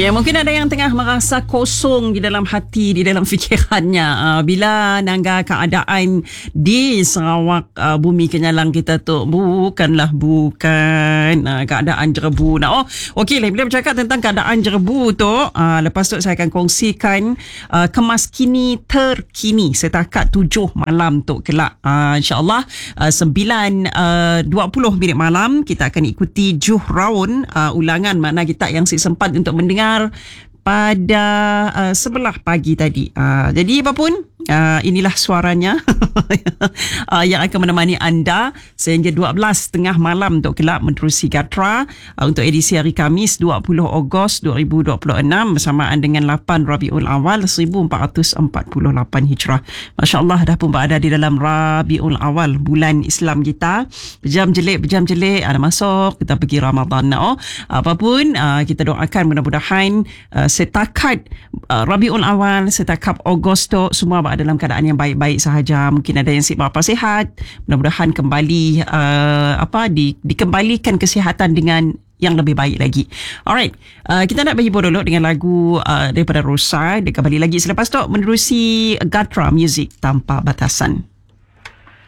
Ya, mungkin ada yang tengah merasa kosong di dalam hati, di dalam fikirannya. Bila nangga keadaan di Sarawak, bumi kenyalang kita tu bukan keadaan jerebu. Okey, bila bercakap tentang keadaan jerebu tu, lepas tu saya akan kongsikan kemas kini terkini setakat 7 malam tu kelak. InsyaAllah 9.20 minit malam kita akan ikuti Juhraun, ulangan makna kita yang sempat untuk mendengar pada sebelah pagi tadi. Jadi apapun, inilah suaranya yang akan menemani anda sehingga 12.30 malam untuk kelak menerusi Gatra untuk edisi hari Khamis 20 Ogos 2026 bersamaan dengan 8 Rabiul Awal 1448 Hijrah. Masya Allah, dah pun berada di dalam Rabiul Awal, bulan Islam kita. Berjam jelik ada masuk, kita pergi Ramadan. Apapun, kita doakan mudah-mudahan setakat Rabiul Awal, setakat Ogos tu semua berada dalam keadaan yang baik-baik sahaja. Mungkin ada yang berapa sihat, mudah-mudahan kembali dikembalikan kesihatan dengan yang lebih baik lagi. Alright, kita nak berhibur dulu dengan lagu daripada Rosa. Dia kembali lagi selepas tu menerusi Gatra Music Tanpa Batasan.